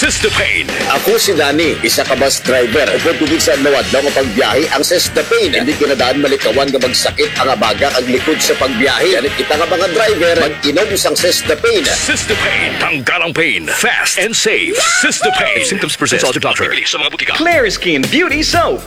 Cystapane. Ako si Danny, isa ka bus driver. Upod tubig sa nawad daw mapagbiyahe ang Cystapane. Hindi ko na daan malikawan nga magsakit ang abaga ang likod sa pagbiyahe. Anit kita nga mga driver, mag-inom isang Cystapane. Cystapane. Tanggal ang pain. Fast and safe. Cystapane. Symptoms persist. Consult your doctor. Bibili sa mga butika. Clear Skin Beauty Soap.